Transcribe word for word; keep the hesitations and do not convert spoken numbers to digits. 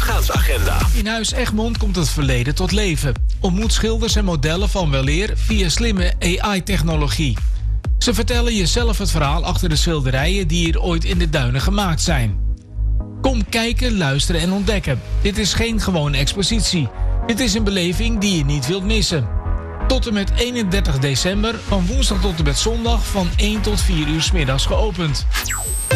uitgaansagenda. In Huis Egmond komt het verleden tot leven. Ontmoet schilders en modellen van weleer via slimme A I-technologie. Ze vertellen jezelf het verhaal achter de schilderijen die hier ooit in de duinen gemaakt zijn. Kom kijken, luisteren en ontdekken. Dit is geen gewone expositie. Dit is een beleving die je niet wilt missen. Tot en met eenendertig december, van woensdag tot en met zondag van één tot vier uur 's middags geopend.